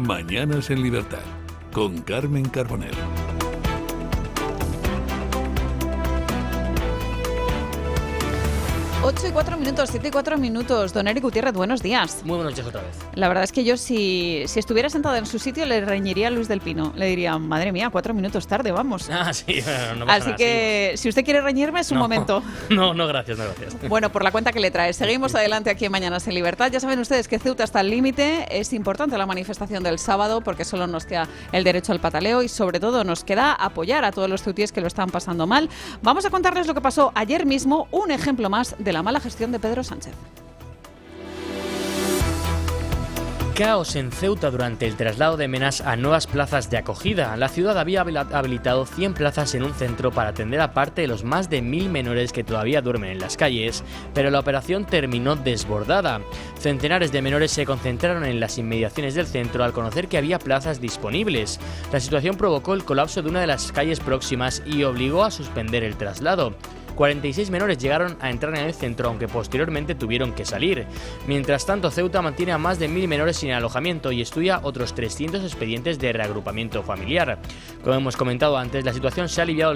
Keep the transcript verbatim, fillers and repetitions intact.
Mañanas en Libertad, con Carmen Carbonell. ocho y cuatro minutos, siete y cuatro minutos. Don Eric Gutiérrez, buenos días. Muy buenos días otra vez. La verdad es que yo, si, si estuviera sentado en su sitio, le reñiría a Luis del Pino. Le diría, madre mía, cuatro minutos tarde, vamos. Ah, sí, no pasa Así nada, que, seguimos. si usted quiere reñirme, es un No, momento. No, no, gracias, no, gracias. Bueno, por la cuenta que le trae. Seguimos adelante aquí en Mañanas en Libertad. Ya saben ustedes que Ceuta está al límite. Es importante la manifestación del sábado porque solo nos queda el derecho al pataleo y, sobre todo, nos queda apoyar a todos los ceutíes que lo están pasando mal. Vamos a contarles lo que pasó ayer mismo, un ejemplo más de la mala gestión de Pedro Sánchez. Caos en Ceuta durante el traslado de menas a nuevas plazas de acogida. La ciudad había habilitado cien plazas en un centro para atender a parte de los más de mil menores que todavía duermen en las calles, pero la operación terminó desbordada. Centenares de menores se concentraron en las inmediaciones del centro al conocer que había plazas disponibles. La situación provocó el colapso de una de las calles próximas y obligó a suspender el traslado. cuarenta y seis menores llegaron a entrar en el centro, aunque posteriormente tuvieron que salir. Mientras tanto, Ceuta mantiene a más de mil menores sin alojamiento y estudia otros trescientos expedientes de reagrupamiento familiar. Como hemos comentado antes, la situación se ha aliviado